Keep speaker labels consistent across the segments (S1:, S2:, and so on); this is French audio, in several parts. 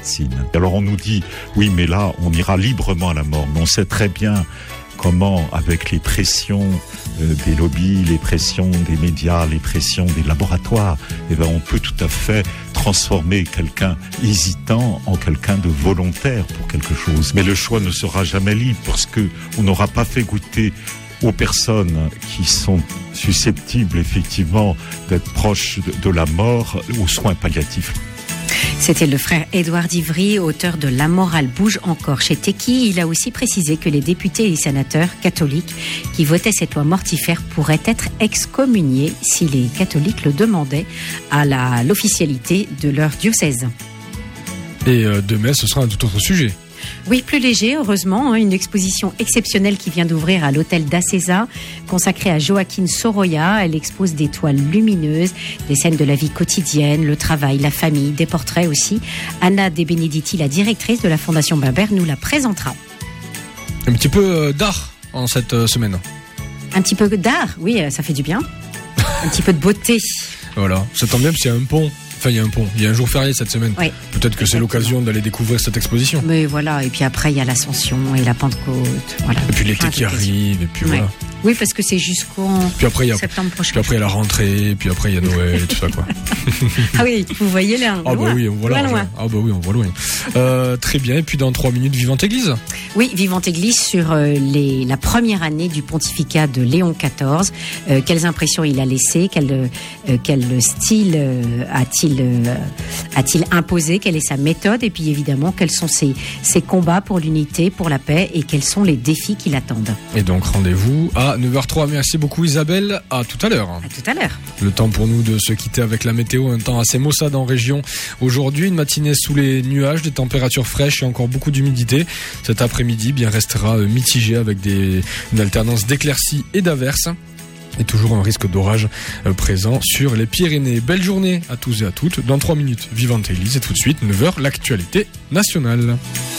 S1: médecine. Alors on nous dit, oui, mais là, on ira librement à la mort. Mais on sait très bien comment, avec les pressions des lobbies, les pressions des médias, les pressions des laboratoires, on peut tout à fait transformer quelqu'un hésitant en quelqu'un de volontaire pour quelque chose. Mais le choix ne sera jamais libre parce que on n'aura pas fait goûter aux personnes qui sont susceptibles effectivement d'être proches de la mort aux soins palliatifs.
S2: C'était le frère Édouard d'Ivry, auteur de La morale bouge encore chez Tekki. Il a aussi précisé que les députés et les sénateurs catholiques qui votaient cette loi mortifère pourraient être excommuniés si les catholiques le demandaient à l'officialité de leur diocèse.
S3: Et demain, ce sera un tout autre sujet.
S2: Oui, plus léger, heureusement. Une exposition exceptionnelle qui vient d'ouvrir à l'hôtel d'Acesa, consacrée à Joaquín Sorolla. Elle expose des toiles lumineuses, des scènes de la vie quotidienne, le travail, la famille, des portraits aussi. Anna De Benedetti, la directrice de la Fondation Babert, nous la présentera.
S3: Un petit peu d'art en cette semaine.
S2: Un petit peu d'art, oui, ça fait du bien. Un petit peu de beauté.
S3: Voilà, ça tombe bien parce qu'il y a un pont. Enfin, il y a un pont. Il y a un jour férié cette semaine. Oui, peut-être que c'est l'occasion d'aller découvrir cette exposition.
S2: Mais voilà, et puis après, il y a l'Ascension et la Pentecôte. Voilà.
S3: Et puis l'été qui arrive, et puis voilà.
S2: Oui, parce que c'est jusqu'en septembre prochain.
S3: Puis après, il y a la rentrée, puis après, il y a Noël et tout ça, quoi.
S2: Ah oui, vous voyez là.
S3: Ah bah oui, on voit loin. Ah bah oui, on voit loin. Très bien. Et puis dans 3 minutes, Vivante Église.
S2: Oui, Vivante Église sur la première année du pontificat de Léon XIV. Quelles impressions il a laissées, quel style a-t-il imposé, quelle est sa méthode, et puis évidemment, quels sont ses combats pour l'unité, pour la paix, et quels sont les défis qui l'attendent.
S3: Et donc, rendez-vous à 9h03. Merci beaucoup Isabelle, à tout à l'heure.
S2: À tout à l'heure.
S3: Le temps pour nous de se quitter avec la météo, un temps assez maussade en région. Aujourd'hui, une matinée sous les nuages, des températures fraîches et encore beaucoup d'humidité. Cet après-midi, restera mitigé avec une alternance d'éclaircies et d'averses. Et toujours un risque d'orage présent sur les Pyrénées. Belle journée à tous et à toutes. Dans 3 minutes, Vivante Église, et tout de suite, 9h, l'actualité nationale.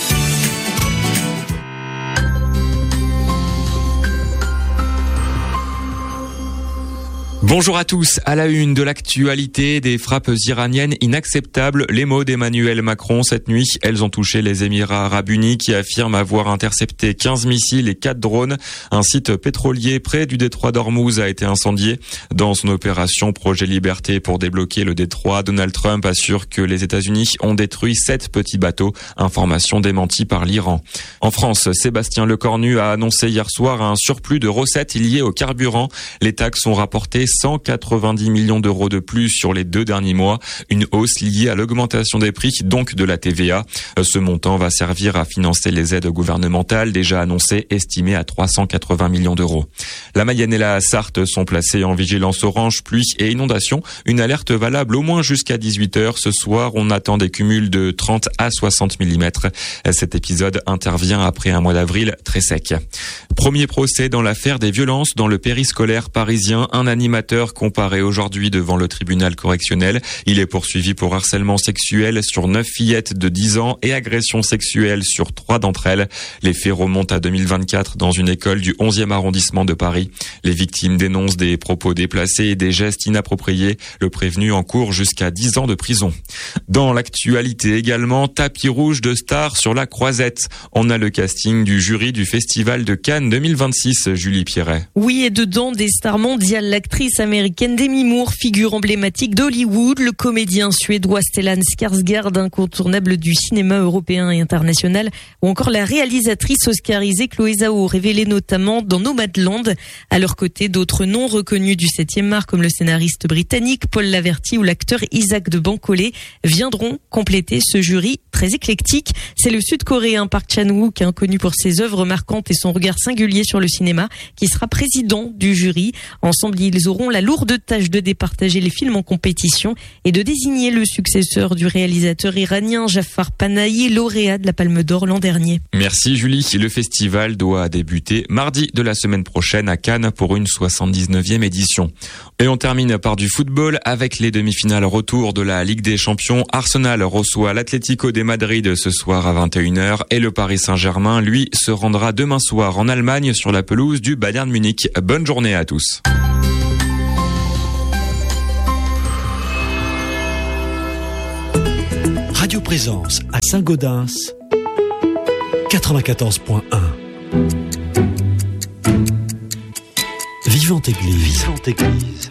S4: Bonjour à tous. À la une de l'actualité, des frappes iraniennes inacceptables. Les mots d'Emmanuel Macron cette nuit. Elles ont touché les Émirats Arabes Unis qui affirment avoir intercepté 15 missiles et 4 drones. Un site pétrolier près du détroit d'Ormuz a été incendié. Dans son opération Projet Liberté pour débloquer le détroit, Donald Trump assure que les États-Unis ont détruit 7 petits bateaux. Information démentie par l'Iran. En France, Sébastien Lecornu a annoncé hier soir un surplus de recettes liées au carburant. Les taxes ont rapporté 190 millions d'euros de plus sur les 2 derniers mois, une hausse liée à l'augmentation des prix, donc de la TVA. Ce montant va servir à financer les aides gouvernementales déjà annoncées, estimées à 380 millions d'euros. La Mayenne et la Sarthe sont placées en vigilance orange, pluie et inondation. Une alerte valable au moins jusqu'à 18h. Ce soir, on attend des cumuls de 30 à 60 mm. Cet épisode intervient après un mois d'avril très sec. Premier procès dans l'affaire des violences dans le périscolaire parisien. Un animateur comparé aujourd'hui devant le tribunal correctionnel. Il est poursuivi pour harcèlement sexuel sur 9 fillettes de 10 ans et agression sexuelle sur 3 d'entre elles. Les faits remontent à 2024 dans une école du 11e arrondissement de Paris. Les victimes dénoncent des propos déplacés et des gestes inappropriés. Le prévenu encourt jusqu'à 10 ans de prison. Dans l'actualité également, tapis rouge de stars sur la Croisette. On a le casting du jury du Festival de Cannes 2026, Julie Pierret.
S5: Oui, et dedans des stars mondiales, l'actrice américaine Demi Moore, figure emblématique d'Hollywood, le comédien suédois Stellan Skarsgård, incontournable du cinéma européen et international, ou encore la réalisatrice oscarisée Chloé Zhao, révélée notamment dans Nomadland. À leur côté, d'autres noms reconnus du 7e art, comme le scénariste britannique Paul Laverty ou l'acteur Isaac de Bancolé, viendront compléter ce jury très éclectique. C'est le Sud-Coréen Park Chan-wook, connu pour ses œuvres marquantes et son regard singulier sur le cinéma, qui sera président du jury. Ensemble, ils auront la lourde tâche de départager les films en compétition et de désigner le successeur du réalisateur iranien Jafar Panahi, lauréat de la Palme d'Or l'an dernier.
S4: Merci Julie. Le festival doit débuter mardi de la semaine prochaine à Cannes pour une 79e édition. Et on termine par du football avec les demi-finales retour de la Ligue des Champions. Arsenal reçoit l'Atlético de Madrid ce soir à 21h et le Paris Saint-Germain, lui, se rendra demain soir en Allemagne sur la pelouse du Bayern Munich. Bonne journée à tous.
S6: Radio présence à Saint-Gaudens, 94.1. Vivante Église. Vivante Église.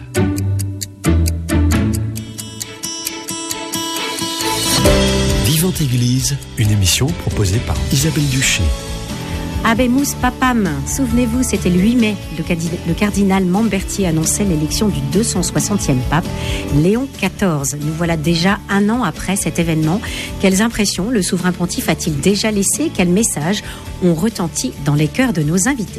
S6: Vivante Église, une émission proposée par Isabelle Duché.
S2: Habemus Papam, souvenez-vous, c'était le 8 mai, le cardinal Mamberti annonçait l'élection du 260e pape, Léon XIV. Nous voilà déjà un an après cet événement. Quelles impressions le souverain pontife a-t-il déjà laissé? Quels messages ont retenti dans les cœurs de nos invités?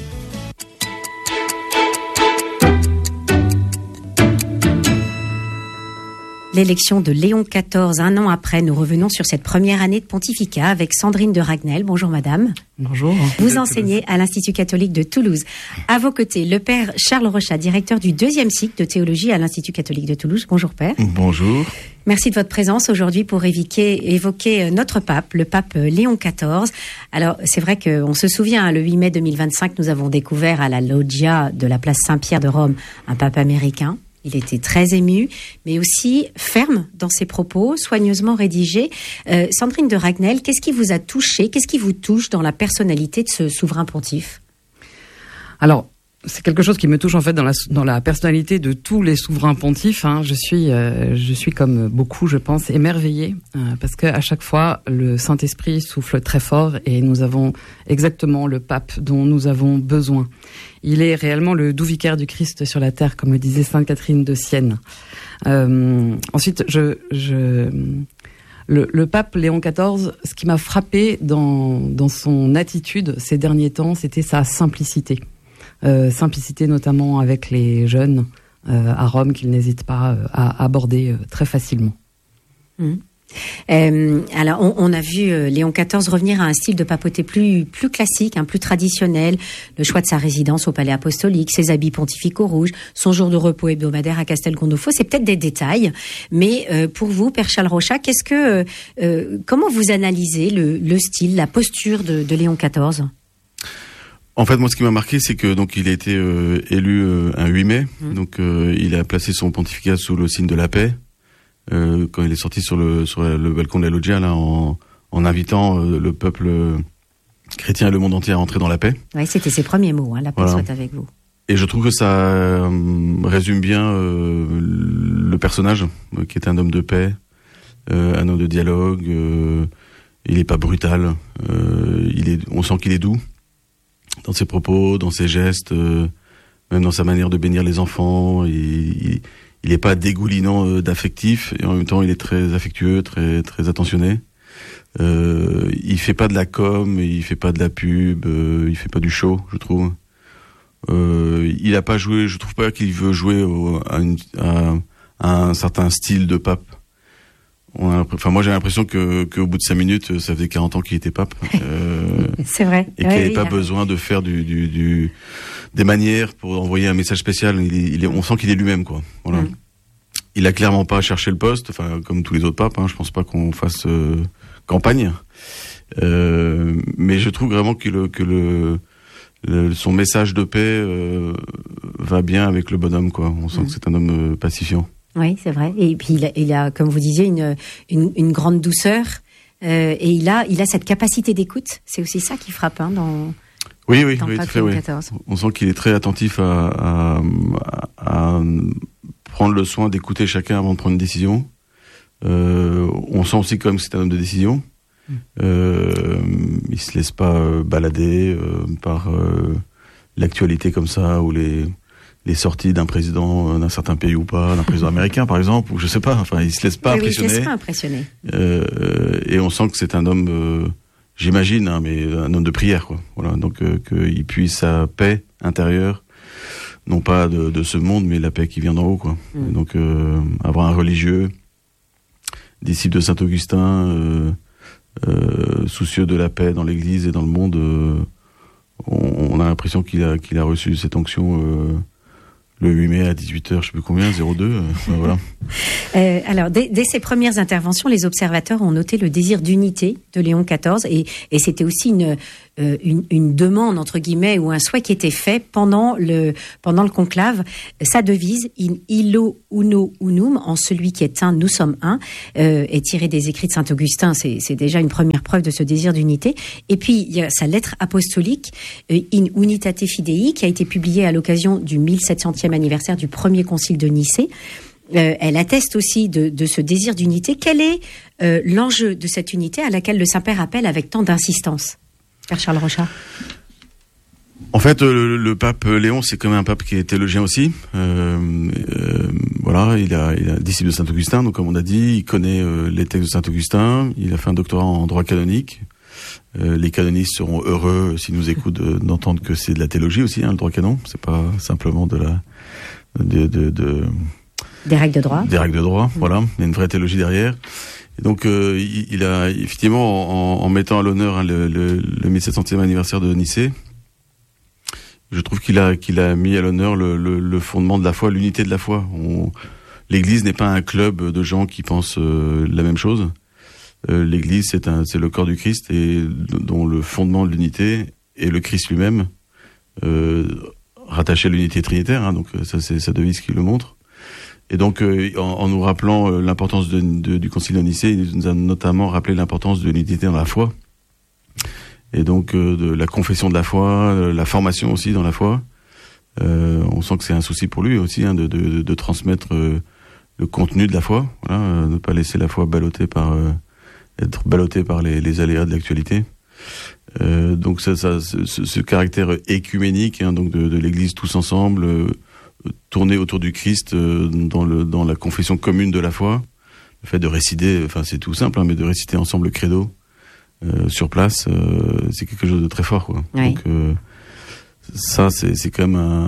S2: L'élection de Léon XIV, un an après, nous revenons sur cette première année de pontificat avec Sandrine de Ragnel. Bonjour madame.
S7: Bonjour.
S2: Vous enseignez à l'Institut catholique de Toulouse. À vos côtés, le père Charles Rochat, directeur du 2e cycle de théologie à l'Institut catholique de Toulouse. Bonjour père.
S7: Bonjour.
S2: Merci de votre présence aujourd'hui pour évoquer notre pape, le pape Léon XIV. Alors, c'est vrai qu'on se souvient, le 8 mai 2025, nous avons découvert à la loggia de la place Saint-Pierre de Rome un pape américain. Il était très ému, mais aussi ferme dans ses propos, soigneusement rédigés. Sandrine de Ragnel, qu'est-ce qui vous a touché, qu'est-ce qui vous touche dans la personnalité de ce souverain pontife?
S7: Alors, c'est quelque chose qui me touche en fait dans la personnalité de tous les souverains pontifes. Hein. Je suis comme beaucoup, je pense, émerveillée parce que à chaque fois le Saint-Esprit souffle très fort et nous avons exactement le pape dont nous avons besoin. Il est réellement le doux vicaire du Christ sur la terre, comme le disait Sainte Catherine de Sienne. Ensuite, le pape Léon XIV, ce qui m'a frappé dans son attitude ces derniers temps, c'était sa simplicité. Simplicité notamment avec les jeunes à Rome qu'il n'hésite pas à aborder très facilement.
S2: Alors on a vu Léon XIV revenir à un style de papauté plus classique, plus traditionnel, le choix de sa résidence au palais apostolique, ses habits pontificaux rouges, son jour de repos hebdomadaire à Castel Gandolfo, c'est peut-être des détails, mais pour vous, Père Charles Rochat, comment vous analysez le style, la posture de Léon XIV?
S8: En fait, moi, ce qui m'a marqué, c'est que donc il a été élu un 8 mai. Donc, il a placé son pontificat sous le signe de la paix quand il est sorti sur le balcon de la loggia là, en invitant le peuple chrétien et le monde entier à entrer dans la paix.
S2: Oui, c'était ses premiers mots. La paix soit avec vous.
S8: Et je trouve que ça résume bien le personnage, qui est un homme de paix, un homme de dialogue. Il n'est pas brutal. On sent qu'il est doux. Dans ses propos, dans ses gestes, même dans sa manière de bénir les enfants, il n'est pas dégoulinant d'affectif et en même temps il est très affectueux, très très attentionné. Il fait pas de la com, il fait pas de la pub, il fait pas du show, je trouve. Il a pas joué, je trouve pas qu'il veut jouer à un certain style de pape. Moi j'ai l'impression qu'au bout de 5 minutes, ça faisait 40 ans qu'il était pape.
S2: C'est vrai.
S8: Et qu'il n'avait pas besoin de faire des manières pour envoyer un message spécial. On sent qu'il est lui-même, quoi. Voilà. Il a clairement pas cherché le poste, comme tous les autres papes. Je pense pas qu'on fasse campagne. Mais je trouve vraiment que son message de paix va bien avec le bonhomme, quoi. On sent que c'est un homme pacifiant.
S2: Oui, c'est vrai. Et puis il a, comme vous disiez, une grande douceur. Et il a cette capacité d'écoute. C'est aussi ça qui frappe dans.
S8: Oui, tout à fait. Oui. On sent qu'il est très attentif à prendre le soin d'écouter chacun avant de prendre une décision. On sent aussi quand même que c'est un homme de décision. Il se laisse pas balader par l'actualité comme ça ou les sorties d'un président d'un certain pays ou pas, d'un président américain par exemple, ou je sais pas, il se laisse pas impressionner.
S2: Il se laisse pas impressionner.
S8: Et on sent que c'est un homme, j'imagine, mais un homme de prière, quoi. Voilà, donc qu'il puisse sa paix intérieure, non pas de ce monde, mais la paix qui vient d'en haut, quoi. Donc avoir un religieux, disciple de Saint Augustin, soucieux de la paix dans l'Église et dans le monde, on a l'impression qu'il a reçu cette onction. Le 8 mai à 18h, je sais plus combien, 02, voilà.
S2: Alors, dès ses premières interventions, les observateurs ont noté le désir d'unité de Léon XIV et c'était aussi une demande entre guillemets ou un souhait qui était fait pendant le conclave. Sa devise in illo uno unum, en celui qui est un, nous sommes un, est tirée des écrits de saint Augustin. C'est déjà une première preuve de ce désir d'unité. Et puis il y a sa lettre apostolique in unitate fidei qui a été publiée à l'occasion du 1700e anniversaire du premier concile de Nicée. Elle atteste aussi de ce désir d'unité. Quel est l'enjeu de cette unité à laquelle le Saint-Père appelle avec tant d'insistance, Père Charles Rochat?
S8: En fait, le pape Léon, c'est quand même un pape qui est théologien aussi. Voilà, il a disciple de saint Augustin, donc comme on a dit, il connaît les textes de saint Augustin. Il a fait un doctorat en droit canonique. Les canonistes seront heureux s'ils nous écoutent d'entendre que c'est de la théologie aussi, le droit canon. C'est pas simplement
S2: des règles de droit.
S8: Des règles de droit, voilà. Il y a une vraie théologie derrière. Et donc, il a effectivement, en mettant à l'honneur le 1700e anniversaire de Nicée, je trouve qu'il a mis à l'honneur le fondement de la foi, l'unité de la foi. L'Église n'est pas un club de gens qui pensent la même chose. L'Église, c'est le corps du Christ et dont le fondement de l'unité est le Christ lui-même, rattaché à l'unité trinitaire. Donc ça, c'est sa devise qui le montre. Et donc, en nous rappelant l'importance du Concile de Nicée, il nous a notamment rappelé l'importance de l'unité dans la foi. Et donc, de la confession de la foi, la formation aussi dans la foi. On sent que c'est un souci pour lui aussi, de transmettre le contenu de la foi. Voilà, ne pas laisser la foi être ballottée par les aléas de l'actualité. Donc, ce caractère écuménique, donc de l'Église tous ensemble, tourner autour du Christ dans la confession commune de la foi, le fait de réciter, enfin c'est tout simple, mais de réciter ensemble le credo sur place, c'est quelque chose de très fort, quoi. Oui. Donc ça c'est quand même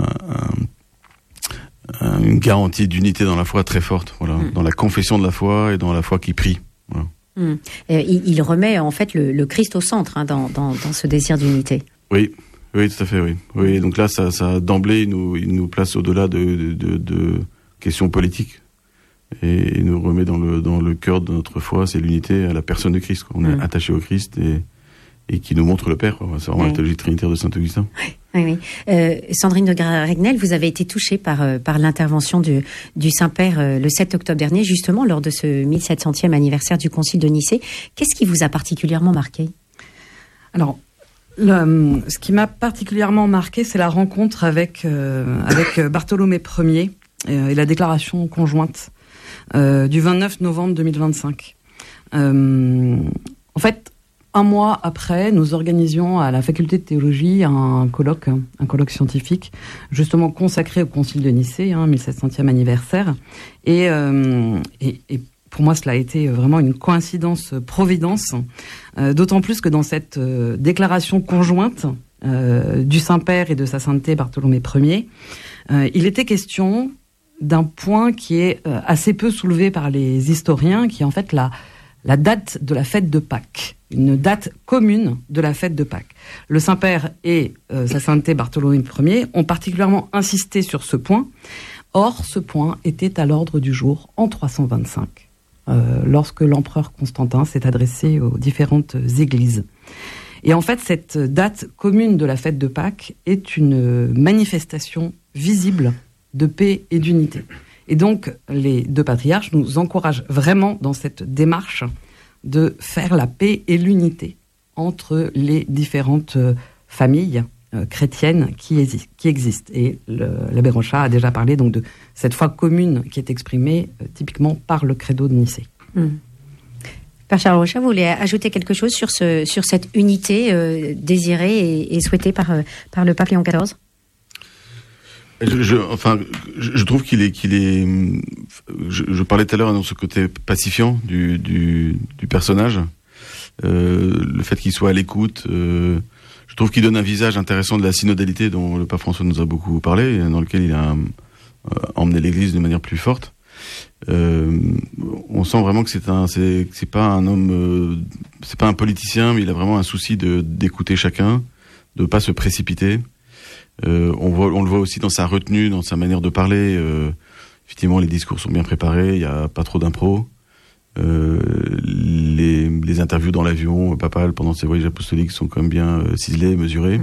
S8: une garantie d'unité dans la foi très forte, voilà, dans la confession de la foi et dans la foi qui prie. Voilà.
S2: Il remet en fait le Christ au centre dans ce désir d'unité.
S8: Oui. Oui, tout à fait, oui. Oui, donc là, ça d'emblée, il nous place au-delà de questions politiques et il nous remet dans le cœur de notre foi, c'est l'unité à la personne de Christ, quoi. On est attaché au Christ et qui nous montre le Père, quoi. C'est vraiment la théologie trinitaire de saint Augustin.
S2: Oui. Sandrine de Graregnel, vous avez été touchée par l'intervention du Saint-Père le 7 octobre dernier, justement lors de ce 1700e anniversaire du Concile de Nicée. Qu'est-ce qui vous a particulièrement marqué?
S7: Alors, ce qui m'a particulièrement marqué, c'est la rencontre avec Bartholomé Ier et la déclaration conjointe du 29 novembre 2025. En fait, un mois après, nous organisions à la faculté de théologie un colloque scientifique, justement consacré au Concile de Nicée, 1700e anniversaire, et pour moi, cela a été vraiment une coïncidence providence, d'autant plus que dans cette déclaration conjointe du Saint-Père et de sa sainteté Bartholomé Ier, il était question d'un point qui est assez peu soulevé par les historiens, qui est en fait la date de la fête de Pâques, une date commune de la fête de Pâques. Le Saint-Père et sa sainteté Bartholomé Ier ont particulièrement insisté sur ce point. Or, ce point était à l'ordre du jour en 325. Lorsque l'empereur Constantin s'est adressé aux différentes églises. Et en fait, cette date commune de la fête de Pâques est une manifestation visible de paix et d'unité. Et donc, les deux patriarches nous encouragent vraiment dans cette démarche de faire la paix et l'unité entre les différentes familles chrétiennes qui existent. Et l'abbé Rochat a déjà parlé donc de cette foi commune qui est exprimée typiquement par le credo de Nicée.
S2: Père Charles Rochat, vous voulez ajouter quelque chose sur cette unité désirée et souhaitée par le pape Léon XIV?
S8: Je trouve qu'il est. Je parlais tout à l'heure dans ce côté pacifiant du personnage, le fait qu'il soit à l'écoute. Je trouve qu'il donne un visage intéressant de la synodalité dont le pape François nous a beaucoup parlé, dans lequel il a emmené l'Église de manière plus forte. On sent vraiment que c'est pas un homme, c'est pas un politicien, mais il a vraiment un souci d'écouter chacun, de pas se précipiter. On le voit aussi dans sa retenue, dans sa manière de parler. Effectivement, les discours sont bien préparés, il y a pas trop d'impro. Les interviews dans l'avion, papal, pendant ses voyages apostoliques, sont quand même bien ciselées, mesurées.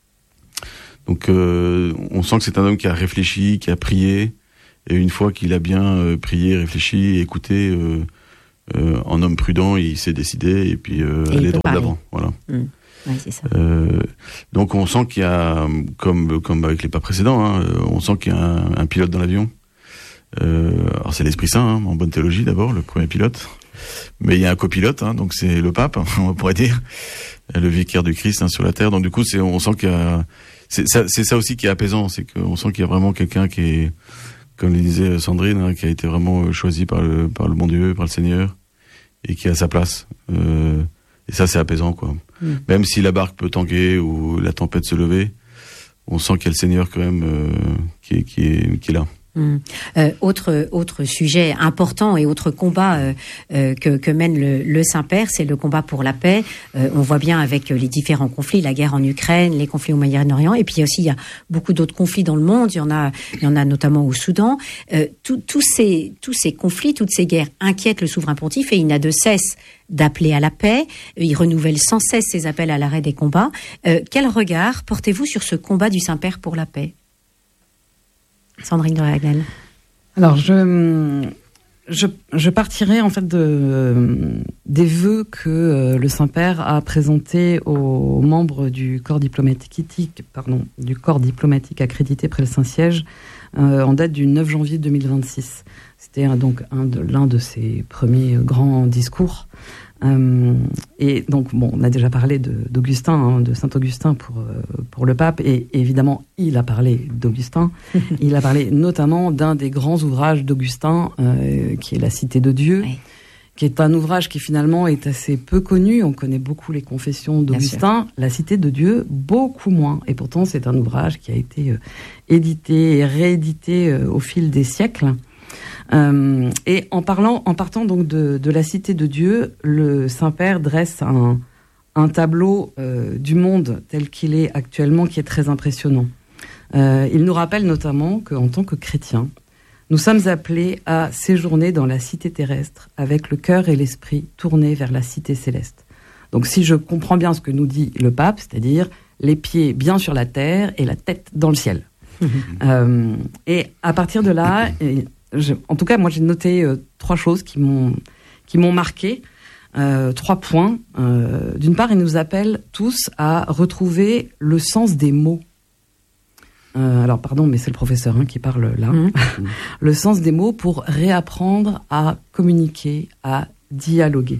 S8: Donc on sent que c'est un homme qui a réfléchi, qui a prié, et une fois qu'il a bien prié, réfléchi, écouté, en homme prudent, il s'est décidé, et puis aller droit d'avant. Voilà.
S2: Ouais, c'est ça.
S8: Donc on sent qu'il y a, comme avec les pas précédents, on sent qu'il y a un pilote dans l'avion. Alors c'est l'Esprit Saint, en bonne théologie d'abord, le premier pilote. Mais il y a un copilote, donc c'est le pape, on pourrait dire, le vicaire du Christ sur la terre. Donc du coup, on sent qu'il y a, c'est ça aussi qui est apaisant, c'est qu'on sent qu'il y a vraiment quelqu'un qui est, comme le disait Sandrine, qui a été vraiment choisi par le bon Dieu, par le Seigneur, et qui a sa place. Et ça, c'est apaisant, quoi. Même si la barque peut tanguer ou la tempête se lever, on sent qu'il y a le Seigneur quand même qui est là.
S2: Autre sujet important et autre combat que mène le Saint-Père, c'est le combat pour la paix. On voit bien avec les différents conflits, la guerre en Ukraine, les conflits au Moyen-Orient, et puis aussi il y a beaucoup d'autres conflits dans le monde. Il y en a notamment au Soudan. Tous ces conflits, toutes ces guerres inquiètent le souverain pontife et il n'a de cesse d'appeler à la paix. Il renouvelle sans cesse ses appels à l'arrêt des combats. Quel regard portez-vous sur ce combat du Saint-Père pour la paix ? Sandrine de Ragnel.
S7: Alors, je partirai en fait des vœux que le Saint-Père a présentés aux membres du corps diplomatique accrédité près le Saint-Siège en date du 9 janvier 2026. C'était donc l'un de ses premiers grands discours. Et donc, on a déjà parlé d'Augustin, de Saint-Augustin pour le pape, et évidemment, il a parlé d'Augustin. Il a parlé notamment d'un des grands ouvrages d'Augustin, qui est La Cité de Dieu, qui est un ouvrage qui finalement est assez peu connu. On connaît beaucoup les confessions d'Augustin, La Cité de Dieu, beaucoup moins. Et pourtant, c'est un ouvrage qui a été édité et réédité au fil des siècles. Et en partant donc de la Cité de Dieu, le Saint-Père dresse un tableau du monde tel qu'il est actuellement, qui est très impressionnant. Il nous rappelle notamment qu'en tant que chrétiens, nous sommes appelés à séjourner dans la cité terrestre avec le cœur et l'esprit tournés vers la cité céleste. Donc si je comprends bien ce que nous dit le pape, c'est-à-dire les pieds bien sur la terre et la tête dans le ciel. Et à partir de là... En tout cas, moi, j'ai noté 3 choses qui m'ont marqué, 3 points. D'une part, il nous appelle tous à retrouver le sens des mots. Alors, pardon, mais c'est le professeur qui parle là. Le sens des mots pour réapprendre à communiquer, à dialoguer.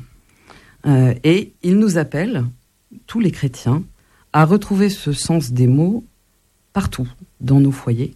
S7: Et il nous appelle, tous les chrétiens, à retrouver ce sens des mots partout, dans nos foyers,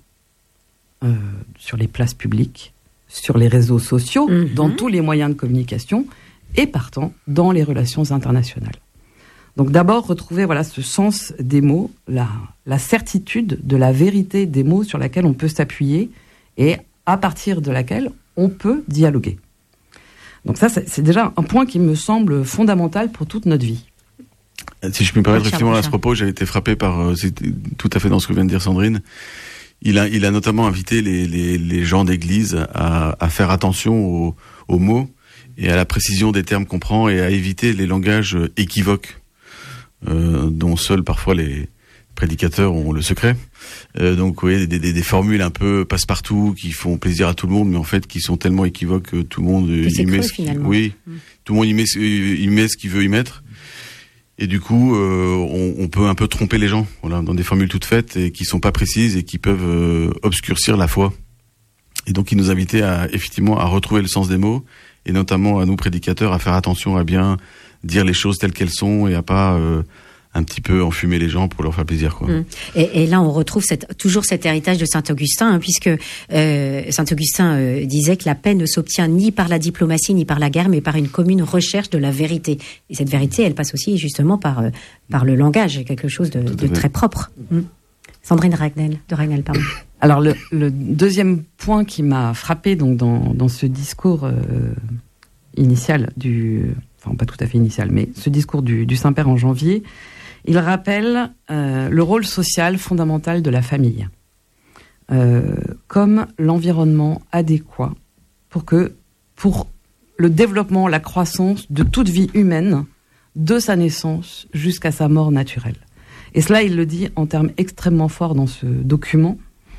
S7: sur les places publiques, sur les réseaux sociaux, dans tous les moyens de communication, et partant dans les relations internationales. Donc d'abord, retrouver ce sens des mots, la certitude de la vérité des mots sur laquelle on peut s'appuyer, et à partir de laquelle on peut dialoguer. Donc ça, c'est déjà un point qui me semble fondamental pour toute notre vie.
S8: Si je peux me permettre, effectivement, à ce propos, j'ai été frappé par, c'est tout à fait dans ce que vient de dire Sandrine. Il a notamment invité les gens d'église à faire attention aux mots et à la précision des termes qu'on prend et à éviter les langages équivoques, dont seuls parfois les prédicateurs ont le secret. Donc, vous voyez, des formules un peu passe-partout qui font plaisir à tout le monde, mais en fait qui sont tellement équivoques que tout le monde
S2: y met
S8: tout le monde y met ce qu'il veut y mettre. Et du coup, on peut un peu tromper les gens, dans des formules toutes faites et qui sont pas précises et qui peuvent obscurcir la foi. Et donc, il nous invitait effectivement à retrouver le sens des mots et notamment à nous prédicateurs à faire attention à bien dire les choses telles qu'elles sont et à pas un petit peu enfumer les gens pour leur faire plaisir, quoi.
S2: Et là, on retrouve toujours cet héritage de Saint-Augustin, puisque Saint-Augustin disait que la paix ne s'obtient ni par la diplomatie ni par la guerre, mais par une commune recherche de la vérité. Et cette vérité, elle passe aussi justement par le langage, quelque chose de très propre. Sandrine de Ragnel, pardon.
S7: Alors le deuxième point qui m'a frappé donc dans ce discours initial enfin pas tout à fait initial, mais ce discours du Saint-Père en janvier, il rappelle le rôle social fondamental de la famille comme l'environnement adéquat pour le développement, la croissance de toute vie humaine, de sa naissance jusqu'à sa mort naturelle. Et cela, il le dit en termes extrêmement forts dans ce document.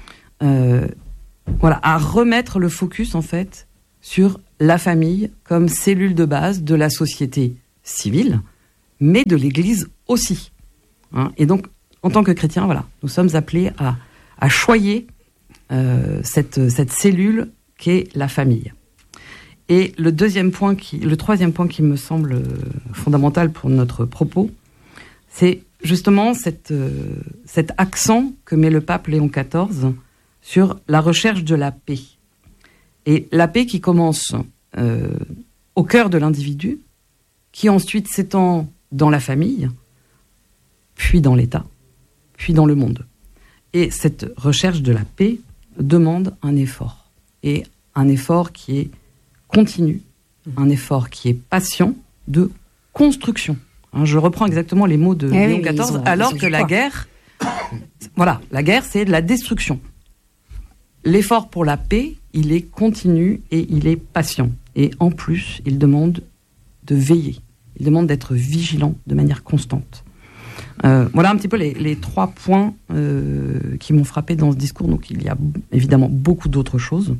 S7: À remettre le focus, en fait, sur la famille comme cellule de base de la société civile, mais de l'Église aussi. Et donc, en tant que chrétiens, nous sommes appelés à choyer cette cellule qu'est la famille. Et le troisième point qui me semble fondamental pour notre propos, c'est justement cet accent que met le pape Léon XIV sur la recherche de la paix. Et la paix qui commence au cœur de l'individu, qui ensuite s'étend dans la famille, puis dans l'État, puis dans le monde. Et cette recherche de la paix demande un effort. Et un effort qui est continu, un effort qui est patient de construction. Je reprends exactement les mots de Léon XIV, alors que la guerre, la guerre, c'est de la destruction. L'effort pour la paix, il est continu et il est patient. Et en plus, il demande de veiller. Il demande d'être vigilant de manière constante. Voilà un petit peu les 3 points qui m'ont frappé dans ce discours. Donc il y a évidemment beaucoup d'autres choses.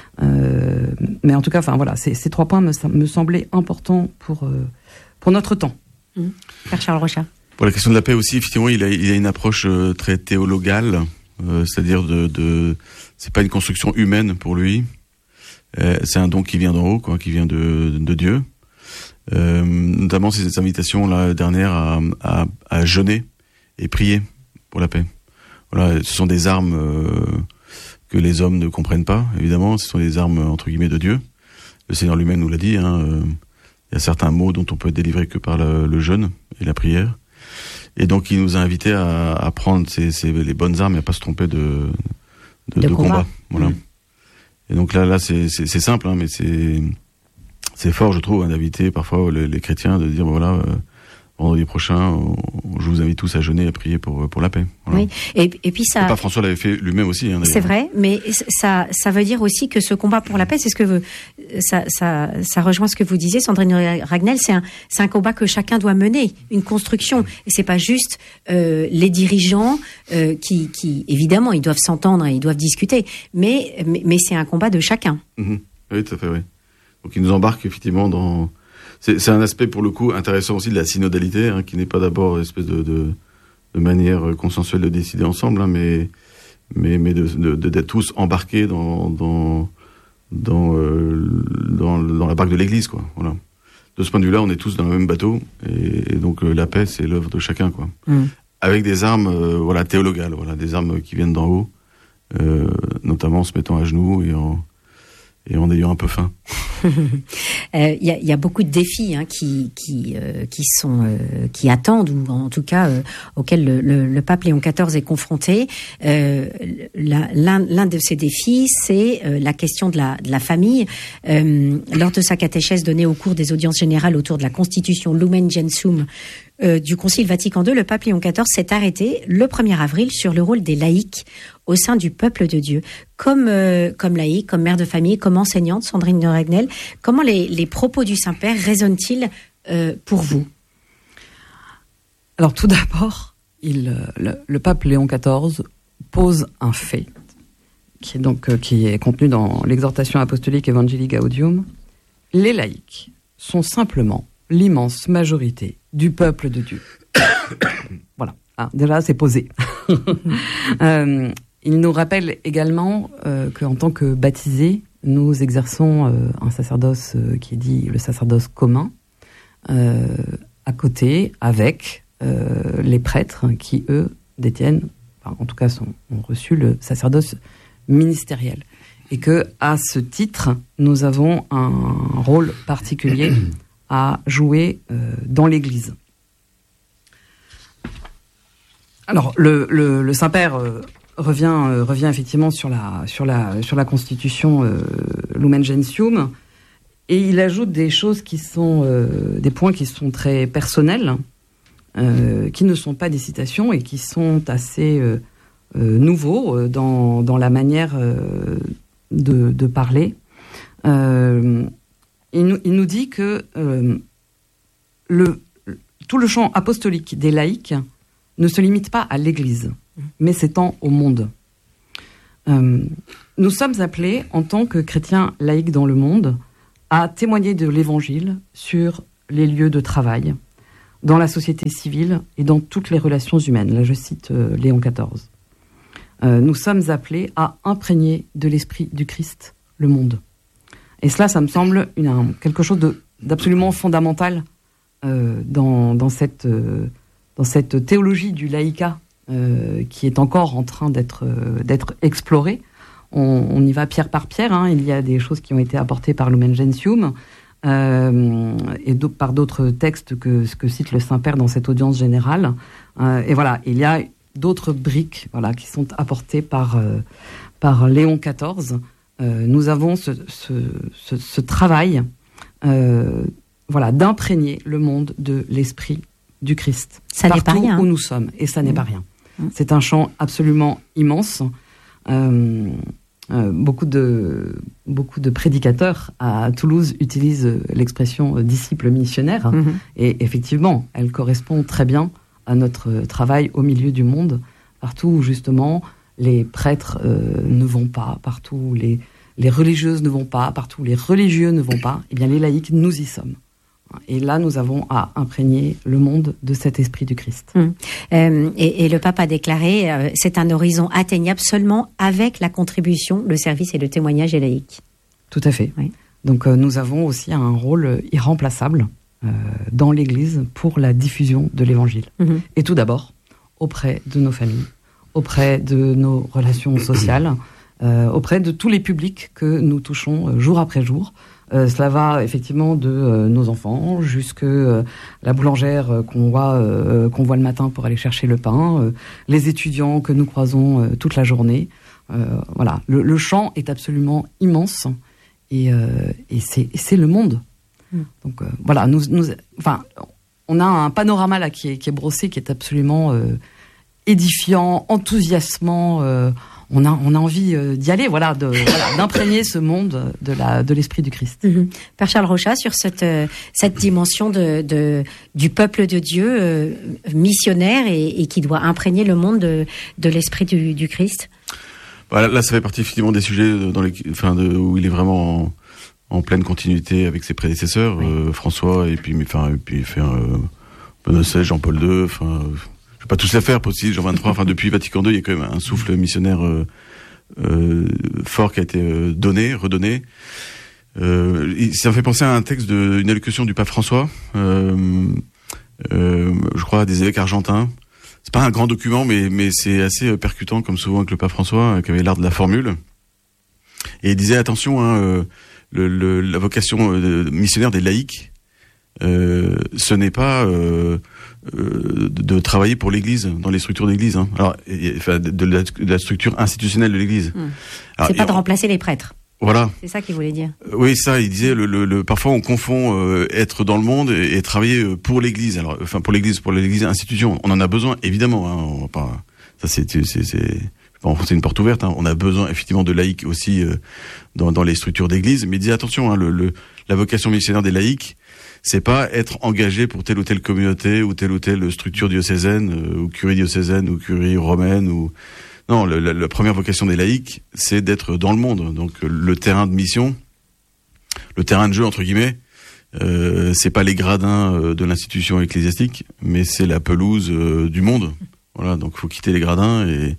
S7: Mais en tout cas, ces 3 points me semblaient importants pour notre temps.
S2: Père Charles Rochat.
S8: Pour la question de la paix aussi, effectivement, il a une approche très théologale, c'est-à-dire c'est pas une construction humaine pour lui. C'est un don qui vient d'en haut, qui vient de Dieu. Notamment c'est cette invitation la dernière à jeûner et prier pour la paix. Ce sont des armes que les hommes ne comprennent pas, évidemment. Ce sont des armes entre guillemets de Dieu. Le Seigneur lui-même nous l'a dit. Il y a certains mots dont on peut être délivré que par le jeûne et la prière. Et donc il nous a invités à prendre les bonnes armes et à pas se tromper de combat. Voilà. Et donc là c'est simple, mais c'est fort, je trouve, d'inviter parfois les chrétiens, de dire vendredi prochain, je vous invite tous à jeûner et à prier pour la paix. Voilà.
S2: Oui. Et puis ça.
S8: Pape François l'avait fait lui-même aussi.
S2: C'est vrai, mais ça veut dire aussi que ce combat pour la paix, c'est ce que ça rejoint ce que vous disiez, Sandrine Ragnel. C'est un combat que chacun doit mener, une construction. Et c'est pas juste les dirigeants qui évidemment ils doivent s'entendre et ils doivent discuter, mais c'est un combat de chacun.
S8: Oui, tout à fait, oui. Donc il nous embarque effectivement dans. C'est un aspect pour le coup intéressant aussi de la synodalité, qui n'est pas d'abord une espèce de manière consensuelle de décider ensemble, mais d'être tous embarqués dans la barque de l'Église, quoi. Voilà. De ce point de vue-là, on est tous dans le même bateau, et donc la paix, c'est l'œuvre de chacun, quoi. Avec des armes, théologales, des armes qui viennent d'en haut, notamment en se mettant à genoux et en ayant un peu faim.
S2: Il y a beaucoup de défis qui attendent, ou en tout cas auxquels le pape Léon XIV est confronté. L'un de ces défis, c'est la question de la famille. Lors de sa catéchèse donnée au cours des audiences générales autour de la constitution Lumen Gentium du Concile Vatican II, le pape Léon XIV s'est arrêté le 1er avril sur le rôle des laïcs au sein du peuple de Dieu. Comme laïque, comme mère de famille, comme enseignante, Sandrine Ragnel, comment les propos du Saint-Père résonnent-ils pour vous ?
S7: Alors tout d'abord, le pape Léon XIV pose un fait qui est contenu dans l'exhortation apostolique Evangelii Gaudium. Les laïcs sont simplement l'immense majorité du peuple de Dieu. Voilà, déjà c'est posé. Il nous rappelle également qu'en tant que baptisés, nous exerçons un sacerdoce qui est dit le sacerdoce commun, à côté, avec les prêtres qui, eux, détiennent, en tout cas ont reçu le sacerdoce ministériel. Et que, à ce titre, nous avons un rôle particulier à jouer dans l'Église. Alors, le Saint-Père revient effectivement sur la constitution Lumen Gentium, et il ajoute des choses qui sont des points qui sont très personnels, qui ne sont pas des citations et qui sont assez nouveaux dans la manière de parler. Il nous dit que tout le champ apostolique des laïcs ne se limite pas à l'Église, mais s'étend au monde. Nous sommes appelés, en tant que chrétiens laïcs dans le monde, à témoigner de l'Évangile sur les lieux de travail, dans la société civile et dans toutes les relations humaines. Là, je cite Léon XIV. Nous sommes appelés à imprégner de l'esprit du Christ le monde. Et cela, ça me semble quelque chose d'absolument fondamental dans cette théologie du laïcat qui est encore en train d'être explorée. On y va pierre par pierre. Hein. Il y a des choses qui ont été apportées par Lumen Gentium et par d'autres textes que cite le Saint-Père dans cette audience générale. Et voilà, il y a d'autres briques qui sont apportées par Léon XIV. Nous avons ce travail d'imprégner le monde de l'esprit du Christ.
S2: Ça n'est pas rien.
S7: Partout où nous sommes. Et ça n'est pas rien. C'est un champ absolument immense. Beaucoup de prédicateurs à Toulouse utilisent l'expression disciple missionnaire. Et effectivement, elle correspond très bien à notre travail au milieu du monde, partout où justement les prêtres ne vont pas, partout où les religieuses ne vont pas, partout où les religieux ne vont pas, eh bien les laïcs, nous y sommes. Et là, nous avons à imprégner le monde de cet esprit du Christ.
S2: Et le pape a déclaré, c'est un horizon atteignable seulement avec la contribution, le service et le témoignage des laïcs.
S7: Tout à fait. Oui. Donc nous avons aussi un rôle irremplaçable dans l'Église pour la diffusion de l'Évangile. Et tout d'abord, auprès de nos familles, auprès de nos relations sociales, auprès de tous les publics que nous touchons jour après jour. Cela va effectivement de nos enfants jusque la boulangère qu'on voit le matin pour aller chercher le pain, les étudiants que nous croisons toute la journée. Voilà, le champ est absolument immense et c'est le monde. Donc voilà, on a un panorama là qui est brossé, qui est absolument édifiant, enthousiasmant. On a envie d'y aller, d'imprégner ce monde de l'esprit du Christ.
S2: Père Charles Rochat, sur cette dimension du peuple de Dieu missionnaire et qui doit imprégner le monde de l'esprit du Christ.
S8: Là, ça fait partie effectivement des sujets où il est vraiment en pleine continuité avec ses prédécesseurs, François et puis Benoît XVI, Jean-Paul II. Je vais pas tous les faire, aussi Jean 23. Depuis Vatican II, il y a quand même un souffle missionnaire fort qui a été redonné. Ça me fait penser à un texte d'une allocution du pape François, je crois, des évêques argentins. C'est pas un grand document, mais c'est assez percutant, comme souvent avec le pape François, qui avait l'art de la formule. Et il disait attention, la vocation missionnaire des laïcs, ce n'est pas de travailler pour l'Église, dans les structures d'Église. Alors, de la structure institutionnelle de l'Église.
S2: C'est pas de remplacer les prêtres.
S8: Voilà.
S2: C'est ça qu'il voulait dire.
S8: Oui, ça, il disait, parfois on confond être dans le monde et travailler pour l'Église. Alors, pour l'Église institution. On en a besoin, évidemment. On va pas, ça c'est pas enfoncer une porte ouverte. On a besoin, effectivement, de laïcs aussi dans les structures d'Église. Mais il disait, attention, la vocation missionnaire des laïcs, c'est pas être engagé pour telle ou telle communauté ou telle structure diocésaine ou curie diocésaine ou curie romaine non, la première vocation des laïcs, c'est d'être dans le monde. Donc le terrain de mission, le terrain de jeu entre guillemets, c'est pas les gradins de l'institution ecclésiastique, mais c'est la pelouse du monde. Voilà, donc faut quitter les gradins et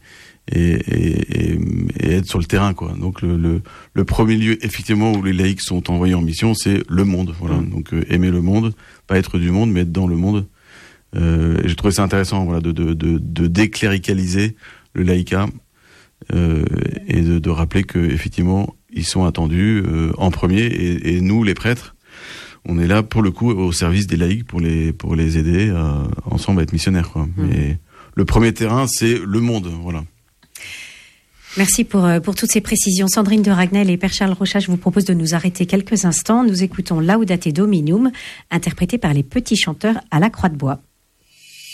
S8: être sur le terrain, quoi. Donc le premier lieu effectivement où les laïcs sont envoyés en mission, c'est le monde. Voilà, donc aimer le monde, pas être du monde, mais être dans le monde. Et j'ai trouvé ça intéressant, de décléricaliser le laïcat et de rappeler que effectivement ils sont attendus en premier et nous les prêtres, on est là pour le coup au service des laïcs pour les aider ensemble à être missionnaires, quoi. Mais le premier terrain, c'est le monde, voilà.
S2: Merci pour toutes ces précisions. Sandrine de Ragnel et Père Charles Rochat, je vous propose de nous arrêter quelques instants. Nous écoutons Laudate Dominum, interprété par les Petits Chanteurs à la Croix de Bois.